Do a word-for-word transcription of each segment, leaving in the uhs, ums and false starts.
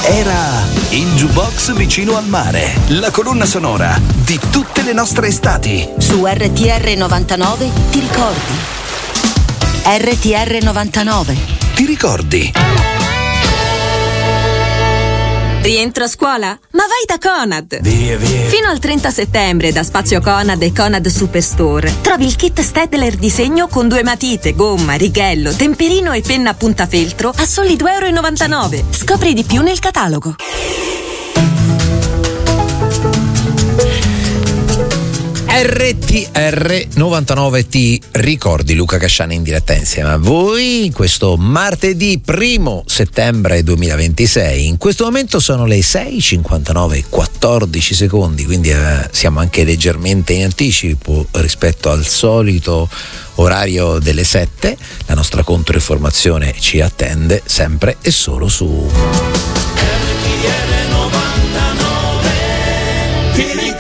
Era il jukebox vicino al mare, la colonna sonora di tutte le nostre estati. Su R T R novantanove ti ricordi? R T R novantanove. Ti ricordi? Rientro a scuola? Ma vai da Conad! Via, via. Fino al trenta settembre da Spazio Conad e Conad Superstore trovi il kit Stedler disegno con due matite, gomma, righello, temperino e penna a puntafeltro a soli due e novantanove euro. Scopri di più nel catalogo. R T R novantanove ti ricordi, Luca Casciani in diretta insieme a voi in questo martedì primo settembre duemilaventisei. In questo momento sono le sei e cinquantanove e quattordici secondi, quindi eh, siamo anche leggermente in anticipo rispetto al solito orario delle sette. La nostra controinformazione ci attende sempre e solo su R T R novantanove ti ricordi.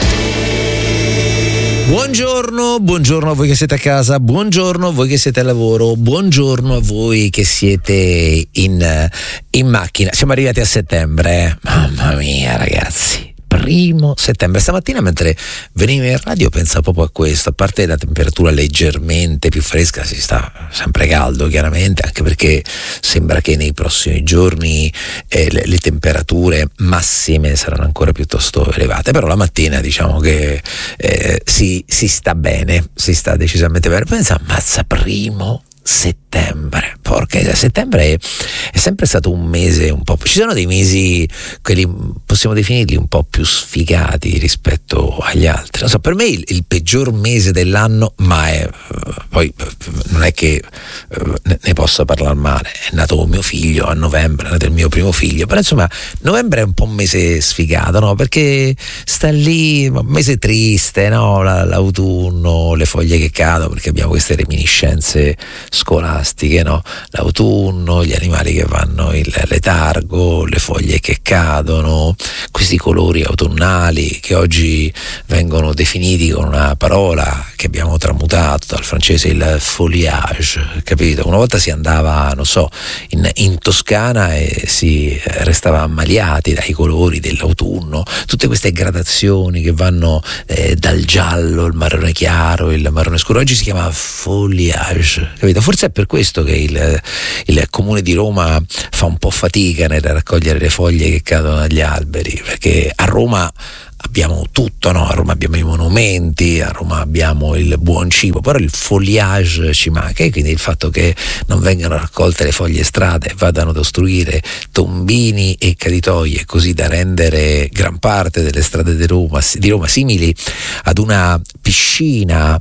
Buongiorno, buongiorno a voi che siete a casa, buongiorno a voi che siete al lavoro, buongiorno a voi che siete in, in macchina. Siamo arrivati a settembre, eh? Mamma mia ragazzi. Primo settembre. Stamattina mentre venivo in radio pensavo proprio a questo. A parte la temperatura leggermente più fresca, si sta sempre caldo chiaramente, anche perché sembra che nei prossimi giorni eh, le, le temperature massime saranno ancora piuttosto elevate, però la mattina diciamo che eh, si, si sta bene, si sta decisamente bene. Pensa, ammazza, primo settembre, porca, settembre è, è sempre stato un mese un po', ci sono dei mesi, quelli possiamo definirli un po' più sfigati rispetto agli altri, non so, per me il, il peggior mese dell'anno, ma è, poi non è che ne, ne posso parlare male, è nato mio figlio a novembre, è nato il mio primo figlio, però insomma novembre è un po' un mese sfigato, no? Perché sta lì, un mese triste, no? La, l'autunno, le foglie che cadono, perché abbiamo queste reminiscenze scolastiche, no? L'autunno, gli animali che vanno in letargo, le foglie che cadono, questi colori autunnali che oggi vengono definiti con una parola che abbiamo tramutato dal francese, il foliage, capito? Una volta si andava, non so, in, in Toscana e si restava ammaliati dai colori dell'autunno, tutte queste gradazioni che vanno eh, dal giallo, il marrone chiaro, il marrone scuro. Oggi si chiama foliage, capito? Forse è per questo che il, il Comune di Roma fa un po' fatica nel raccogliere le foglie che cadono dagli alberi, perché a Roma abbiamo tutto, no? A Roma abbiamo i monumenti, a Roma abbiamo il buon cibo, però il foliage ci manca, e quindi il fatto che non vengano raccolte le foglie strade e vadano ad ostruire tombini e caditoie, così da rendere gran parte delle strade di Roma, di Roma simili ad una piscina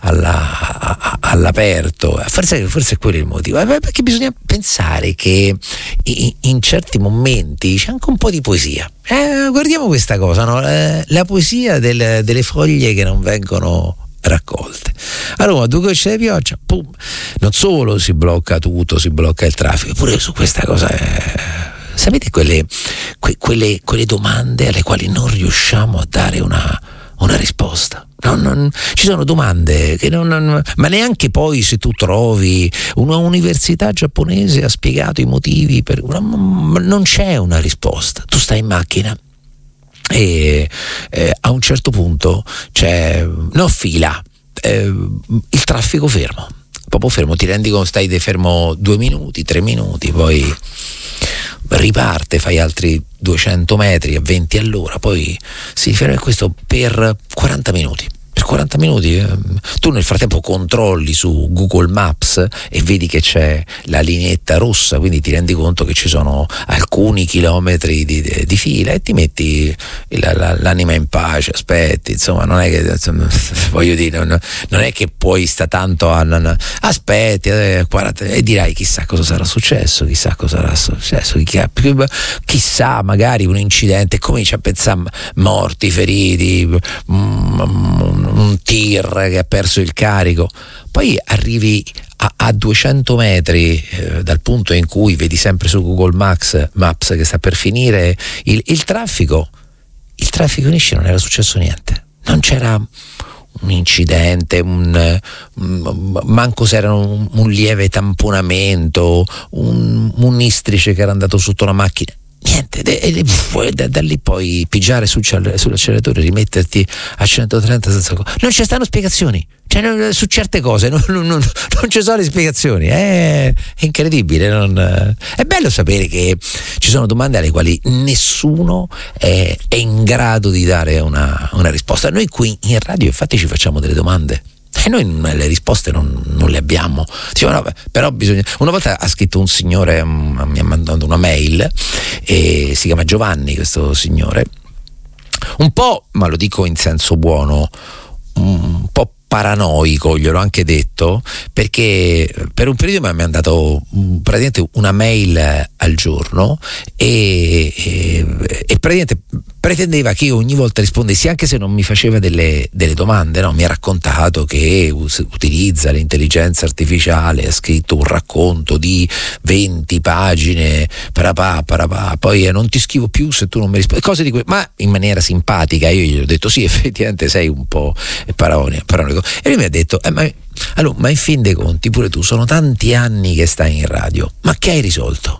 alla, all'aperto. Forse, forse è quello il motivo, perché bisogna pensare che in, in certi momenti c'è anche un po' di poesia. Eh, guardiamo questa cosa, no? Eh, la poesia del, delle foglie che non vengono raccolte. A Roma, due gocce di pioggia, pum, non solo si blocca tutto, si blocca il traffico, pure su questa cosa eh, sapete quelle, que, quelle, quelle domande alle quali non riusciamo a dare una, una risposta. Non, non, ci sono domande che non, non, ma neanche poi se tu trovi una università giapponese ha spiegato i motivi per una, non c'è una risposta. Tu stai in macchina e eh, a un certo punto c'è no fila eh, il traffico fermo, proprio fermo, ti rendi conto, stai fermo due minuti, tre minuti, poi riparte, fai altri duecento metri a venti all'ora, poi si ferma, questo per quaranta minuti. Per quaranta minuti eh, tu nel frattempo controlli su Google Maps e vedi che c'è la lineetta rossa, quindi ti rendi conto che ci sono alcuni chilometri di, di, di fila e ti metti la, la, l'anima in pace, aspetti, insomma non è che insomma, voglio dire non, non è che poi sta tanto a non, aspetti eh, quaranta, e dirai chissà cosa sarà successo, chissà cosa sarà successo, chissà, chissà magari un incidente, cominci a pensare morti, feriti, mm, un tir che ha perso il carico, poi arrivi a, a duecento metri eh, dal punto in cui vedi sempre su Google Maps, Maps che sta per finire il, il traffico, il traffico finisce, non era successo niente, non c'era un incidente, un, un, manco se era un, un lieve tamponamento, un, un istrice che era andato sotto una macchina, niente, da, da, da lì poi pigiare sul, sull'acceleratore, rimetterti a centotrenta senza co- non ci stanno spiegazioni, cioè, non, su certe cose non, non, non, non ci sono le spiegazioni, è, è incredibile, non, è bello sapere che ci sono domande alle quali nessuno è, è in grado di dare una, una risposta. Noi qui in radio infatti ci facciamo delle domande e noi le risposte non, non le abbiamo. Diciamo, no, però bisogna. Una volta ha scritto un signore, um, mi ha mandato una mail, e si chiama Giovanni questo signore, un po', ma lo dico in senso buono, un po' paranoico, gliel'ho anche detto, perché per un periodo mi ha mandato praticamente una mail al giorno e, e, e praticamente pretendeva che io ogni volta rispondessi, anche se non mi faceva delle, delle domande, no? Mi ha raccontato che us- utilizza l'intelligenza artificiale, ha scritto un racconto di venti pagine, parapà, parapà, poi eh, non ti scrivo più se tu non mi rispondi, cose di que- ma in maniera simpatica. Io gli ho detto sì, effettivamente sei un po' paranoico, e lui mi ha detto eh, ma, allora, ma in fin dei conti pure tu sono tanti anni che stai in radio, ma che hai risolto?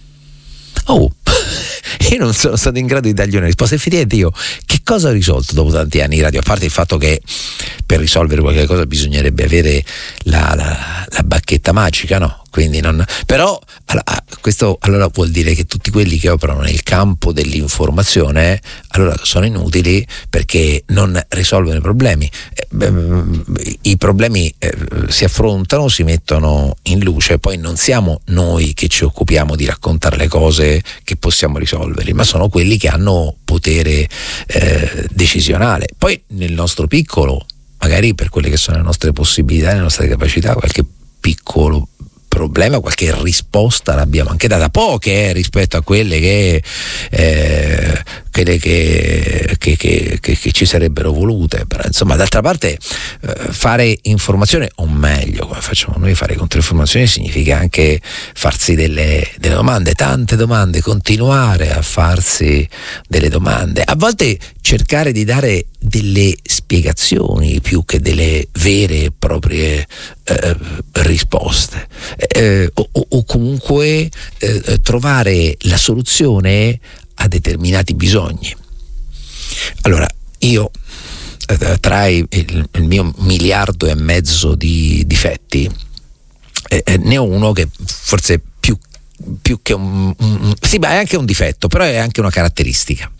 Oh, io non sono stato in grado di dargli una risposta. Effettivamente io che cosa ho risolto dopo tanti anni di radio? A parte il fatto che per risolvere qualche cosa bisognerebbe avere la, la, la bacchetta magica, no? Quindi non, però allora, questo allora vuol dire che tutti quelli che operano nel campo dell'informazione allora sono inutili, perché non risolvono i problemi. Eh, i problemi eh, si affrontano, si mettono in luce, poi non siamo noi che ci occupiamo di raccontare le cose che possiamo risolverli, ma sono quelli che hanno potere eh, decisionale. Poi nel nostro piccolo, magari per quelle che sono le nostre possibilità, le nostre capacità, qualche piccolo problema, qualche risposta l'abbiamo anche data, poche eh, rispetto a quelle che, eh, quelle che, che, che, che, che ci sarebbero volute, però insomma d'altra parte eh, fare informazione, o meglio come facciamo noi, fare controinformazione significa anche farsi delle, delle domande, tante domande, continuare a farsi delle domande, a volte cercare di dare delle spiegazioni più che delle vere e proprie eh, risposte, eh, o, o comunque eh, trovare la soluzione a determinati bisogni. Allora io eh, tra il, il mio miliardo e mezzo di difetti eh, ne ho uno che forse più, più che un, un sì, ma è anche un difetto, però è anche una caratteristica.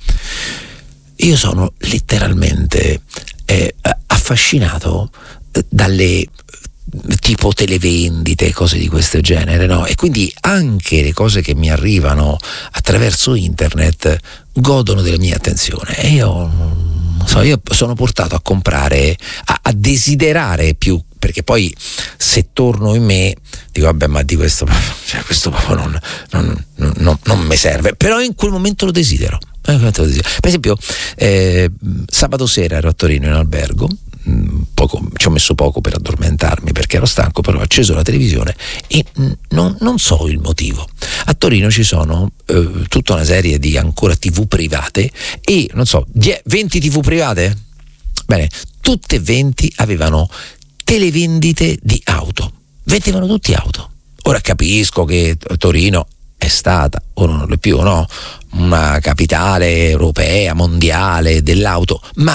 Io sono letteralmente eh, affascinato dalle tipo televendite, cose di questo genere, no? E quindi anche le cose che mi arrivano attraverso internet godono della mia attenzione, e io non so, io sono portato a comprare, a, a desiderare più, perché poi se torno in me dico vabbè, ma di questo, cioè, questo proprio non, non, non, non, non mi serve, però in quel momento lo desidero. Per esempio eh, sabato sera ero a Torino in albergo, poco, ci ho messo poco per addormentarmi perché ero stanco, però ho acceso la televisione e non, non so il motivo. A Torino ci sono eh, tutta una serie di ancora tivù private e non so, venti tivù private? Bene, tutte e venti avevano televendite di auto, vendevano tutti auto. Ora capisco che Torino è stata, o non è più, no, una capitale europea, mondiale dell'auto, ma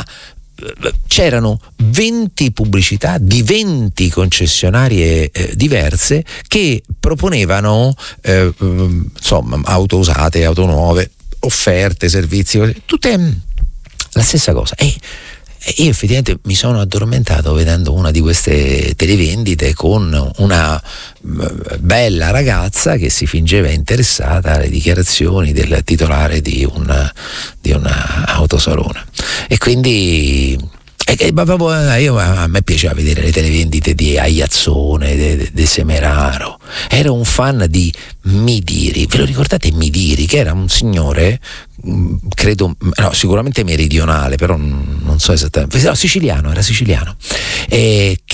c'erano venti pubblicità di venti concessionarie eh, diverse che proponevano eh, insomma auto usate, auto nuove, offerte, servizi, tutte la stessa cosa. E io effettivamente mi sono addormentato vedendo una di queste televendite con una bella ragazza che si fingeva interessata alle dichiarazioni del titolare di un di una autosalone, e quindi e, e, io, a me piaceva vedere le televendite di Aiazzone, di, di Semeraro. Ero un fan di Midiri, ve lo ricordate Midiri, che era un signore credo, no, sicuramente meridionale, però non so esattamente, no, siciliano, era siciliano, eh, che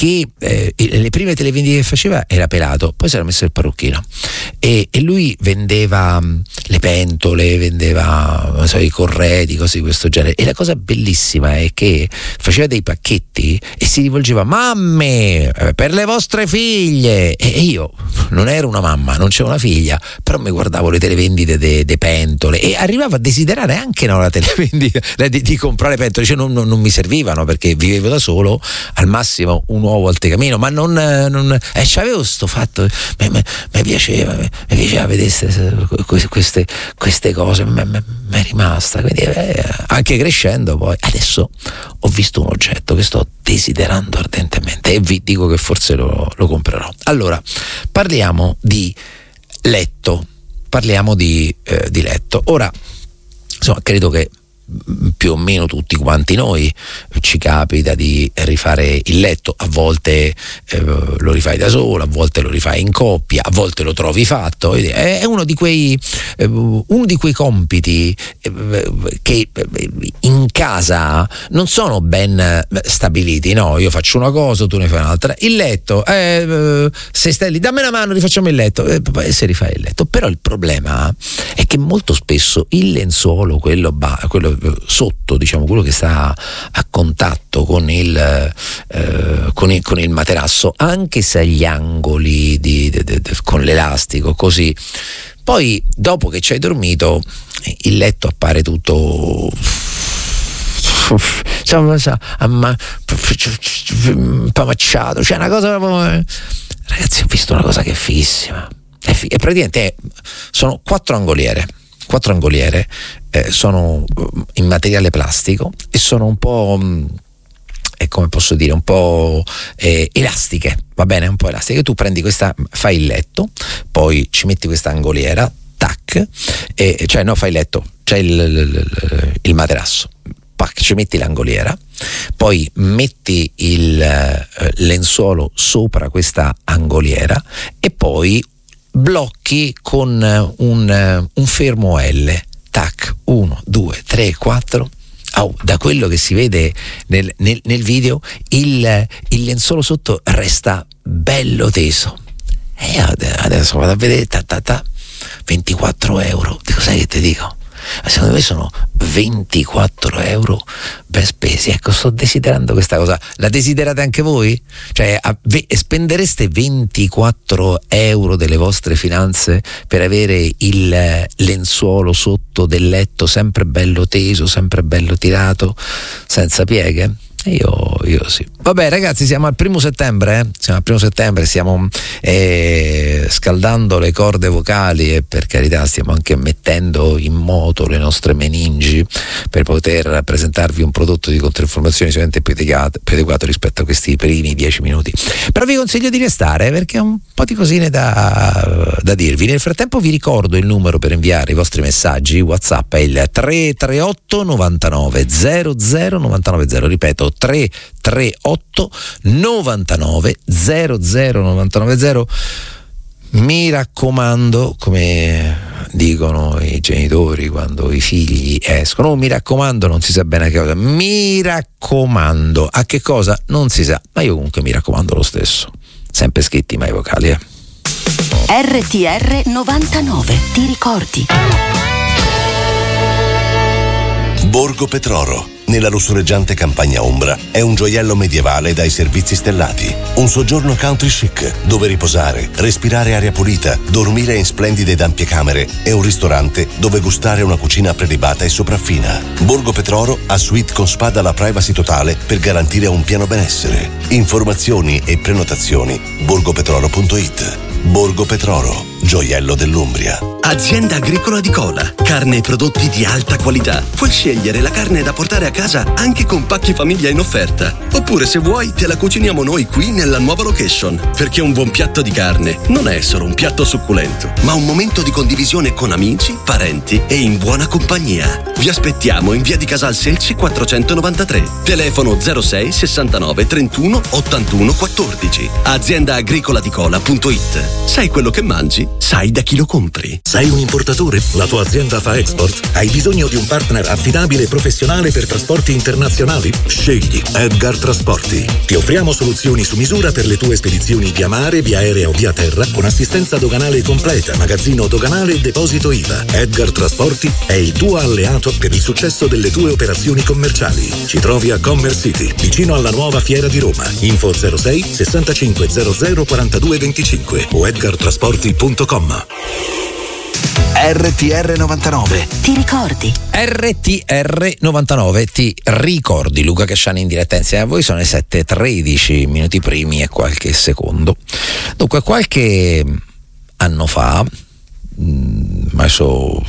che eh, le prime televendite che faceva era pelato, poi si era messo il parrucchino e, e lui vendeva mh, le pentole, vendeva non so, i corredi, cose di questo genere. E la cosa bellissima è che faceva dei pacchetti e si rivolgeva: mamme, eh, per le vostre figlie. E io non ero una mamma, non c'era una figlia, però mi guardavo le televendite de, de pentole e arrivavo a desiderare anche no, la televendita di, di comprare pentole, cioè non, non, non mi servivano perché vivevo da solo, al massimo un uovo al tegramino, ma non, non eh, c'avevo sto fatto, mi piaceva mi piaceva vedere queste, queste, queste cose, mi è rimasta, quindi eh, anche crescendo poi adesso ho visto un oggetto che sto desiderando ardentemente e vi dico che forse lo, lo comprerò. Allora, parliamo di letto, parliamo di, eh, di letto. Ora, insomma, credo che più o meno tutti quanti noi ci capita di rifare il letto, a volte eh, lo rifai da solo, a volte lo rifai in coppia, a volte lo trovi fatto. È uno di quei eh, uno di quei compiti eh, che in casa non sono ben stabiliti, no? Io faccio una cosa, tu ne fai un'altra. Il letto, eh, se stai lì, dammi una mano, rifacciamo il letto, e eh, se rifai il letto. Però il problema è che molto spesso il lenzuolo, quello, ba- quello sotto, diciamo, quello che sta a contatto con il, eh, con il, con il materasso, anche se agli angoli di, di, di, di, con l'elastico, così, poi dopo che ci hai dormito il letto appare tutto pamacciato, c'è una cosa proprio... Ragazzi, ho visto una cosa che è fighissima, è fi- e praticamente è, sono quattro angoliere quattro angoliere eh, sono in materiale plastico e sono un po' mh, e come posso dire, un po' eh, elastiche, va bene, un po' elastiche. Tu prendi questa, fai il letto, poi ci metti questa angoliera, tac, e, cioè no, fai il letto, c'è il, il, il, il materasso, pac, ci metti l'angoliera, poi metti il eh, lenzuolo sopra questa angoliera e poi blocchi con un, un fermo L, tac, uno, due, tre, quattro. Oh, da quello che si vede nel, nel, nel video, il, il lenzuolo sotto resta bello teso. E adesso vado a vedere, ta, ta, ta, ventiquattro euro. Dico, sai che ti dico? Secondo me sono ventiquattro euro ben spesi. Ecco, sto desiderando questa cosa. La desiderate anche voi? Cioè, a, ve, spendereste ventiquattro euro delle vostre finanze per avere il lenzuolo sotto del letto sempre bello teso, sempre bello tirato, senza pieghe? Io, io sì. Vabbè, ragazzi, siamo al primo settembre, eh? Siamo al primo settembre, stiamo eh, scaldando le corde vocali e per carità stiamo anche mettendo in moto le nostre meningi per poter presentarvi un prodotto di controinformazione sicuramente più adeguato, più adeguato rispetto a questi primi dieci minuti. Però vi consiglio di restare perché ho un po' di cosine da, da dirvi. Nel frattempo vi ricordo il numero per inviare i vostri messaggi WhatsApp, è il tre tre otto novantanove zero zero novantanove zero, ripeto tre tre otto novantanove zero zero novantanove zero. Mi raccomando, come dicono i genitori quando i figli escono, oh, mi raccomando, non si sa bene a che cosa, mi raccomando a che cosa non si sa, ma io comunque mi raccomando lo stesso, sempre scritti ma i vocali, eh. R T R novantanove, ti ricordi? Borgo Petroro, nella lussureggiante campagna ombra, è un gioiello medievale dai servizi stellati. Un soggiorno country chic, dove riposare, respirare aria pulita, dormire in splendide ed ampie camere e un ristorante dove gustare una cucina prelibata e sopraffina. Borgo Petroro ha suite con spa dalla privacy totale per garantire un pieno benessere. Informazioni e prenotazioni borgopetroro punto it. Borgo Petroro, gioiello dell'Umbria. Azienda agricola di Cola, carne e prodotti di alta qualità. Puoi scegliere la carne da portare a casa anche con pacchi famiglia in offerta. Oppure, se vuoi, te la cuciniamo noi qui nella nuova location. Perché un buon piatto di carne non è solo un piatto succulento, ma un momento di condivisione con amici, parenti e in buona compagnia. Vi aspettiamo in via di Casal Selci quattrocentonovantatré. Telefono zero sei sessantanove trentuno ottantuno quattordici. azienda agricola di cola punto it. Sai quello che mangi, sai da chi lo compri. Sei un importatore? La tua azienda fa export? Hai bisogno di un partner affidabile e professionale per trasporti internazionali? Scegli Edgar Trasporti. Ti offriamo soluzioni su misura per le tue spedizioni via mare, via aerea o via terra, con assistenza doganale completa, magazzino doganale e deposito I V A. Edgar Trasporti è il tuo alleato per il successo delle tue operazioni commerciali. Ci trovi a Commerce City, vicino alla nuova Fiera di Roma. Info zero sei sessantacinque zero zero quarantadue venticinque o edgar trasporti punto com. R T R novantanove. Ti ricordi? R T R novantanove, ti ricordi? Luca Casciani in diretta insieme a voi, sono le sette e tredici minuti primi e qualche secondo. Dunque, qualche anno fa, adesso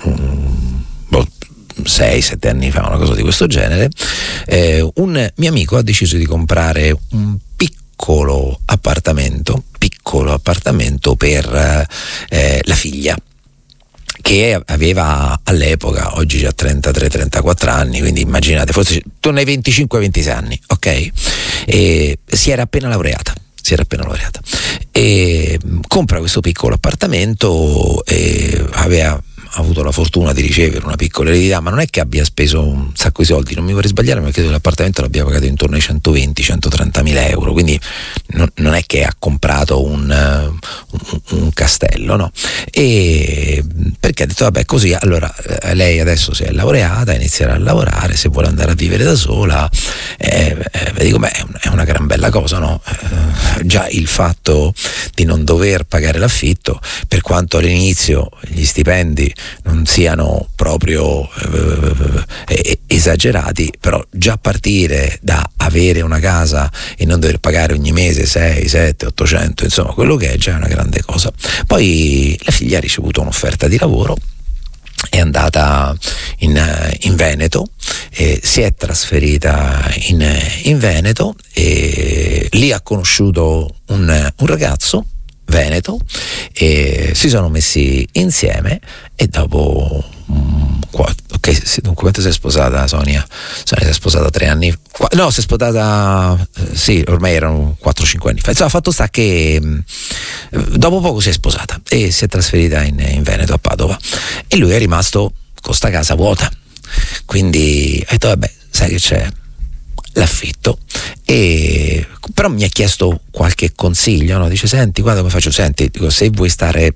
sei sette anni fa, una cosa di questo genere, eh, un mio amico ha deciso di comprare un piccolo appartamento, piccolo appartamento per eh, la figlia, che aveva all'epoca, oggi già trentatré trentaquattro anni, quindi immaginate, forse torna ai venticinque ventisei anni, ok? E si era appena laureata, si era appena laureata e compra questo piccolo appartamento e aveva avuto la fortuna di ricevere una piccola eredità, ma non è che abbia speso un sacco di soldi, non mi vorrei sbagliare, ma credo che l'appartamento l'abbia pagato intorno ai centoventi centotrenta mila euro, quindi non, non è che ha comprato un, un, un castello, no? E perché ha detto vabbè, così allora lei adesso si è laureata, inizierà a lavorare, se vuole andare a vivere da sola, eh, eh, dico beh, è una gran bella cosa, no? Eh, già il fatto di non dover pagare l'affitto, per quanto all'inizio gli stipendi non siano proprio eh, esagerati, però già partire da avere una casa e non dover pagare ogni mese sei, sette, ottocento, insomma quello che è già una grande cosa. Poi la figlia ha ricevuto un'offerta di lavoro, è andata in, in Veneto, eh, si è trasferita in, in Veneto e lì ha conosciuto un, un ragazzo veneto e si sono messi insieme e dopo um, ok, sì, dunque quanto si è sposata Sonia? Sonia si è sposata tre anni fa, no, si è sposata eh, sì, ormai erano quattro cinque anni fa, insomma fatto sta che mh, dopo poco si è sposata e si è trasferita in, in Veneto, a Padova, e lui è rimasto con sta casa vuota, quindi ha detto vabbè, sai che c'è, l'affitto. E però mi ha chiesto qualche consiglio, no? Dice senti, guarda come faccio, senti, dico, se vuoi stare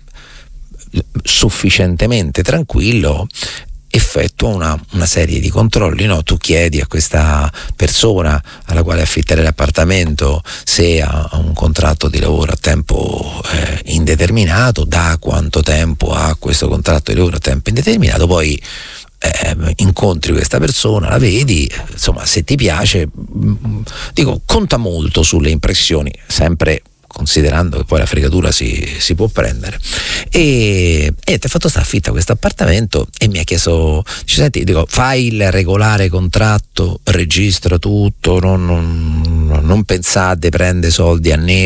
sufficientemente tranquillo effettua una, una serie di controlli, no? Tu chiedi a questa persona alla quale affittare l'appartamento se ha un contratto di lavoro a tempo eh, indeterminato, da quanto tempo ha questo contratto di lavoro a tempo indeterminato, poi Eh, incontri questa persona, la vedi, insomma se ti piace, mh, dico, conta molto sulle impressioni, sempre considerando che poi la fregatura si, si può prendere, e, e ti ha fatto sta affitta questo appartamento e mi ha chiesto, dice, senti, dico, fai il regolare contratto, registra tutto, non, non, non pensate, prende soldi a nero,